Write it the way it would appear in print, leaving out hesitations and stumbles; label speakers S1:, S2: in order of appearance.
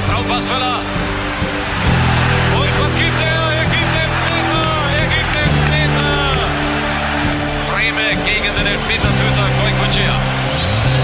S1: Traumpass Völler. Und was gibt er? Er gibt Elfmeter. Breme gegen den Elfmetertöter Goicoechea.